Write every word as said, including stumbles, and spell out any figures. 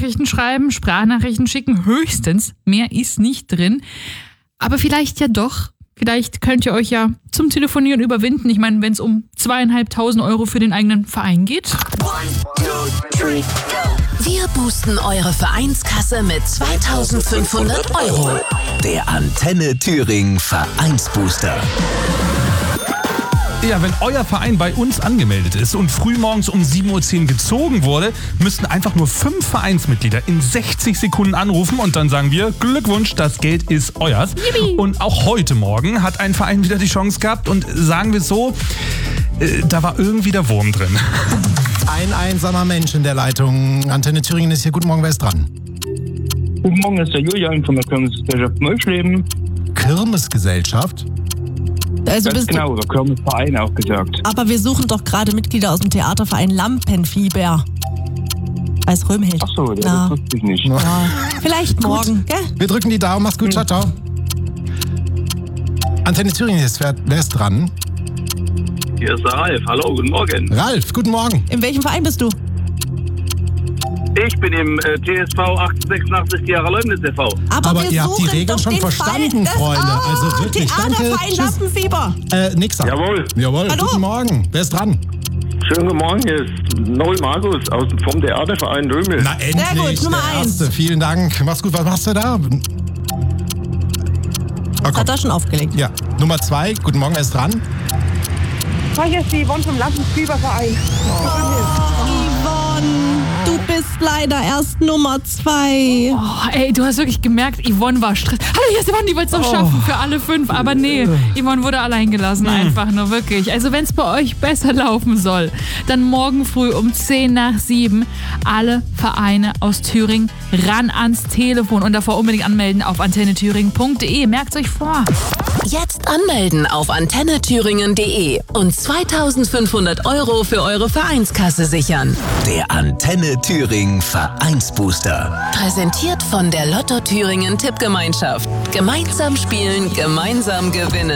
Nachrichten schreiben, Sprachnachrichten schicken, höchstens. Mehr ist nicht drin. Aber vielleicht ja doch. Vielleicht könnt ihr euch ja zum Telefonieren überwinden. Ich meine, wenn es um zweieinhalbtausend Euro für den eigenen Verein geht. Wir boosten eure Vereinskasse mit zweitausendfünfhundert Euro. Der Antenne Thüringen Vereinsbooster. Ja, wenn euer Verein bei uns angemeldet ist und frühmorgens um sieben Uhr zehn gezogen wurde, müssten einfach nur fünf Vereinsmitglieder in sechzig Sekunden anrufen und dann sagen wir, Glückwunsch, das Geld ist euers. Yippie. Und auch heute Morgen hat ein Verein wieder die Chance gehabt und sagen wir es so, äh, da war irgendwie der Wurm drin. Ein einsamer Mensch in der Leitung. Antenne Thüringen ist hier. Guten Morgen, wer ist dran? Guten Morgen, ist der Julian von der Kirmesgesellschaft Mölschleben. Kirmesgesellschaft? Also Ganz bist du, genau, oder Kirmesverein auch gesagt. aber wir suchen doch gerade Mitglieder aus dem Theaterverein Lampenfieber. Als Röhmheld. Ach so, ja, Na. das wusste ich nicht. Ja, vielleicht morgen, gell? Wir drücken die Daumen. Mach's gut. Ciao, ciao. Antenne Thüringen ist. Wer, wer ist dran? Hier ist der Ralf. Hallo, guten Morgen. Ralf, guten Morgen. In welchem Verein bist du? Ich bin im äh, T S V achtzehnhundertsechsundachtzig Jahre Leumnitz e V. Aber, Aber wir ihr habt die suchen Regeln doch schon den verstanden, Fall. Freunde. Das, Also wirklich, danke. Theaterverein Tschüss. Lampenfieber. Äh, nix sagen. Jawohl. Jawohl, Hallo. guten Morgen. Wer ist dran? Schönen guten Morgen, hier ist Noel Markus aus, vom Theaterverein Römel. Na endlich, Sehr gut, Nummer der eins. Erste. Vielen Dank. Mach's gut. Was machst du da? Oh, komm. Hat er schon aufgelegt. Ja, Nummer zwei. Guten Morgen, wer ist dran? Hier ist die Yvonne vom Lampenfieberverein. Yvonne, du bist leider erst Nummer zwei. Oh, ey, du hast wirklich gemerkt, Yvonne war Stress. Hallo, hier ist Yvonne, die wollte es noch schaffen für alle fünf. Aber nee, Yvonne wurde allein gelassen, einfach nur wirklich. Also wenn es bei euch besser laufen soll, dann morgen früh um zehn nach sieben alle Vereine aus Thüringen ran ans Telefon und davor unbedingt anmelden auf antenne thüringen punkt de. Merkt's euch vor. Jetzt anmelden auf antenne thüringen punkt de und zweitausendfünfhundert Euro für eure Vereinskasse sichern. Der Antenne Thüringen Vereinsbooster. Präsentiert von der Lotto Thüringen Tippgemeinschaft. Gemeinsam spielen, gemeinsam gewinnen.